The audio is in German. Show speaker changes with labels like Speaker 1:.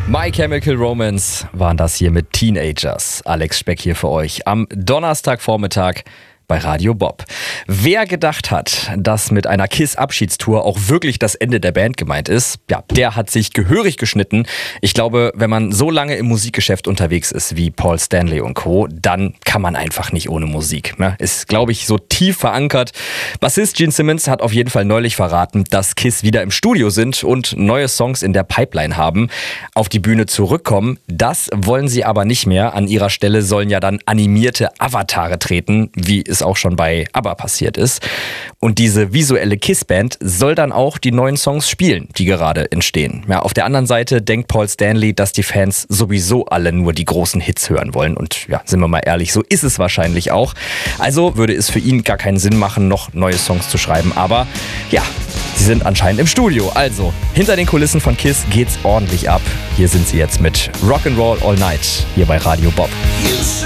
Speaker 1: My Chemical Romance waren das hier mit Teenagers. Alex Speck hier für euch am Donnerstagvormittag bei Radio Bob. Wer gedacht hat, dass mit einer KISS-Abschiedstour auch wirklich das Ende der Band gemeint ist, ja, der hat sich gehörig geschnitten. Ich glaube, wenn man so lange im Musikgeschäft unterwegs ist wie Paul Stanley und Co., dann kann man einfach nicht ohne Musik. Ne? Ist, glaube ich, so tief verankert. Bassist Gene Simmons hat auf jeden Fall neulich verraten, dass KISS wieder im Studio sind und neue Songs in der Pipeline haben. Auf die Bühne zurückkommen, das wollen sie aber nicht mehr. An ihrer Stelle sollen ja dann animierte Avatare treten, wie es auch schon bei ABBA passiert ist. Und diese visuelle KISS-Band soll dann auch die neuen Songs spielen, die gerade entstehen. Ja, auf der anderen Seite denkt Paul Stanley, dass die Fans sowieso alle nur die großen Hits hören wollen. Und ja, sind wir mal ehrlich, so ist es wahrscheinlich auch. Also würde es für ihn gar keinen Sinn machen, noch neue Songs zu schreiben. Aber ja, sie sind anscheinend im Studio. Also, hinter den Kulissen von KISS geht's ordentlich ab. Hier sind sie jetzt mit Rock'n'Roll All Night, hier bei Radio Bob.